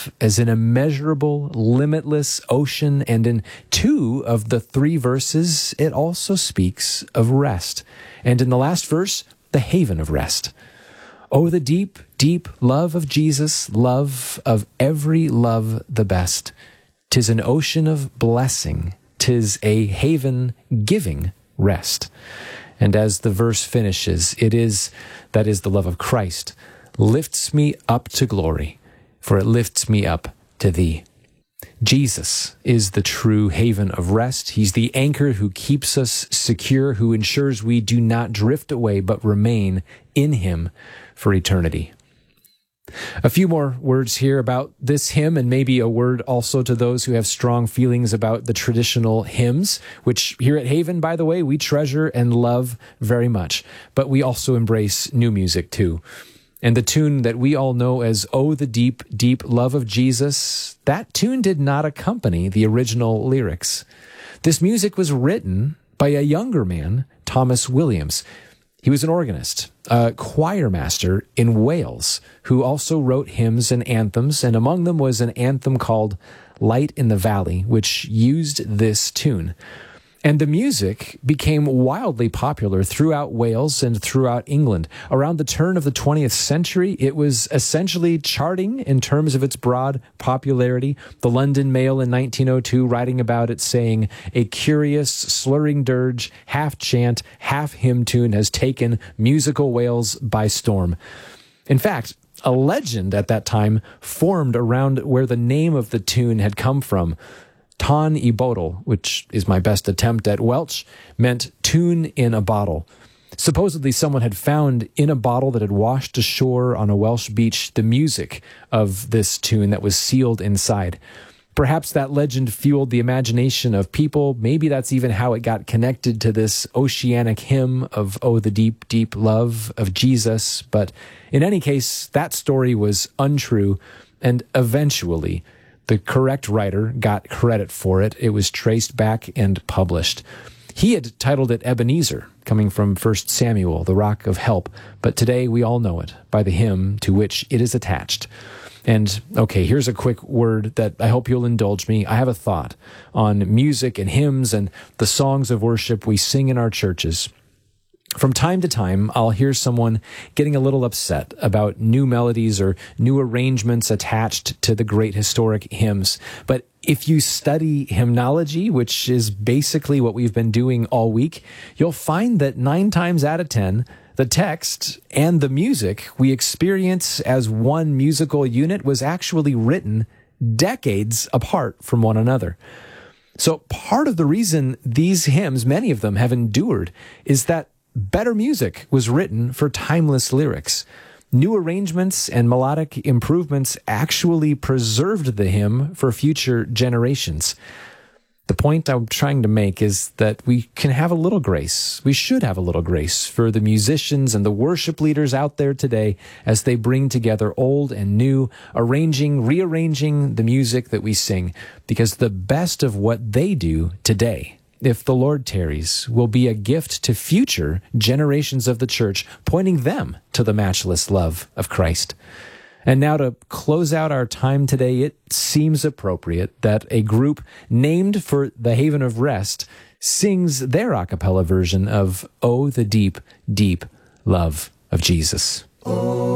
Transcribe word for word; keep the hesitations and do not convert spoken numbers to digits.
love as an immeasurable, limitless ocean, and in two of the three verses, it also speaks of rest. And in the last verse, the haven of rest. Oh, the deep, deep love of Jesus, love of every love the best. 'Tis an ocean of blessing, 'tis a haven giving rest. And as the verse finishes, it is, that is the love of Christ, lifts me up to glory, for it lifts me up to thee. Jesus is the true haven of rest. He's the anchor who keeps us secure, who ensures we do not drift away, but remain in him for eternity. A few more words here about this hymn, and maybe a word also to those who have strong feelings about the traditional hymns, which here at Haven, by the way, we treasure and love very much, but we also embrace new music too. And the tune that we all know as Oh, the Deep, Deep Love of Jesus, that tune did not accompany the original lyrics. This music was written by a younger man, Thomas Williams. He was an organist, a choir master in Wales, who also wrote hymns and anthems, and among them was an anthem called Light in the Valley, which used this tune. And the music became wildly popular throughout Wales and throughout England. Around the turn of the twentieth century, it was essentially charting in terms of its broad popularity. The London Mail in nineteen oh two writing about it saying, a curious, slurring dirge, half chant, half hymn tune has taken musical Wales by storm. In fact, a legend at that time formed around where the name of the tune had come from. Ton i bottle, which is my best attempt at Welsh, meant tune in a bottle. Supposedly someone had found in a bottle that had washed ashore on a Welsh beach the music of this tune that was sealed inside. Perhaps that legend fueled the imagination of people. Maybe that's even how it got connected to this oceanic hymn of Oh, the deep, deep love of Jesus. But in any case, that story was untrue, and eventually the correct writer got credit for it. It was traced back and published. He had titled it Ebenezer, coming from First Samuel, the rock of help, but today we all know it by the hymn to which it is attached. And, okay, here's a quick word that I hope you'll indulge me. I have a thought on music and hymns and the songs of worship we sing in our churches. From time to time, I'll hear someone getting a little upset about new melodies or new arrangements attached to the great historic hymns. But if you study hymnology, which is basically what we've been doing all week, you'll find that nine times out of ten, the text and the music we experience as one musical unit was actually written decades apart from one another. So part of the reason these hymns, many of them, have endured is that better music was written for timeless lyrics. New arrangements and melodic improvements actually preserved the hymn for future generations. The point I'm trying to make is that we can have a little grace. We should have a little grace for the musicians and the worship leaders out there today as they bring together old and new, arranging, rearranging the music that we sing, because the best of what they do today, if the Lord tarries, will be a gift to future generations of the church, pointing them to the matchless love of Christ. And now to close out our time today, it seems appropriate that a group named for the Haven of Rest sings their a cappella version of Oh, the Deep, Deep Love of Jesus. Oh.